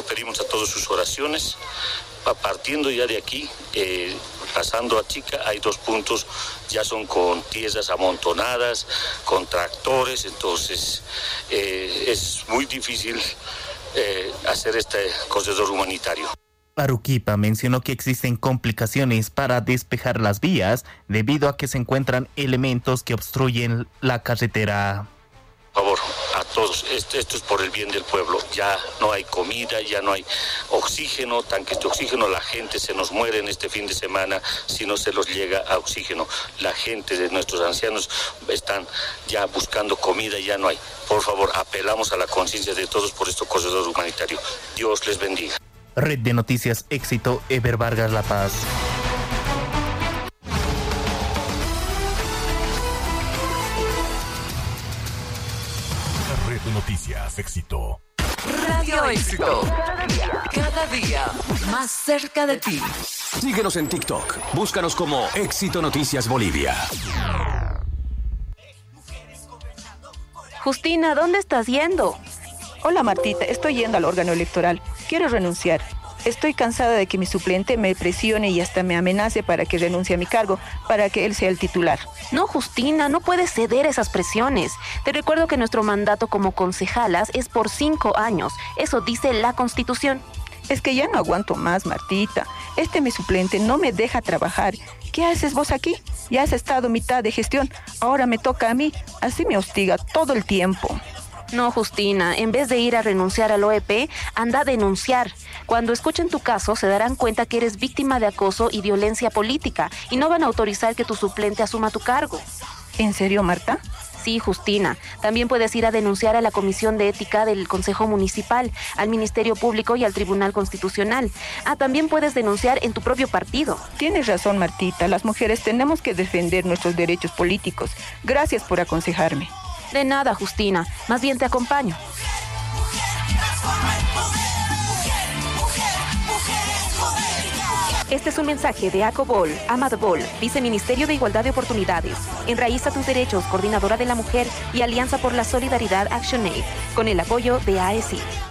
pedimos a todos sus oraciones. Partiendo ya de aquí, pasando a Chica, hay 2 puntos, ya son con tierras amontonadas, con tractores, entonces es muy difícil hacer este corredor humanitario. Aruquipa mencionó que existen complicaciones para despejar las vías debido a que se encuentran elementos que obstruyen la carretera. Por favor, a todos, esto es por el bien del pueblo. Ya no hay comida, ya no hay oxígeno, tanques de oxígeno. La gente se nos muere en este fin de semana si no se los llega a oxígeno. La gente de nuestros ancianos están ya buscando comida y ya no hay. Por favor, apelamos a la conciencia de todos por este corredor humanitario. Dios les bendiga. Red de Noticias Éxito, Eber Vargas, La Paz. Red de Noticias Éxito. Radio Éxito. Cada día más cerca de ti. Síguenos en TikTok. Búscanos como Éxito Noticias Bolivia. Justina, ¿dónde estás yendo? Hola Martita, estoy yendo al órgano electoral. Quiero renunciar. Estoy cansada de que mi suplente me presione y hasta me amenace para que renuncie a mi cargo, para que él sea el titular. No, Justina, no puedes ceder a esas presiones. Te recuerdo que nuestro mandato como concejalas es por 5 años. Eso dice la Constitución. Es que ya no aguanto más, Martita. Mi suplente no me deja trabajar. ¿Qué haces vos aquí? Ya has estado mitad de gestión. Ahora me toca a mí. Así me hostiga todo el tiempo. No, Justina, en vez de ir a renunciar al OEP, anda a denunciar. Cuando escuchen tu caso, se darán cuenta que eres víctima de acoso y violencia política y no van a autorizar que tu suplente asuma tu cargo. ¿En serio, Marta? Sí, Justina. También puedes ir a denunciar a la Comisión de Ética del Consejo Municipal, al Ministerio Público y al Tribunal Constitucional. También puedes denunciar en tu propio partido. Tienes razón, Martita. Las mujeres tenemos que defender nuestros derechos políticos. Gracias por aconsejarme. De nada, Justina. Más bien te acompaño. Este es un mensaje de ACOBOL, AMADBOL, Viceministerio de Igualdad de Oportunidades, Enraiza tus Derechos, Coordinadora de la Mujer y Alianza por la Solidaridad ActionAid, con el apoyo de AECI.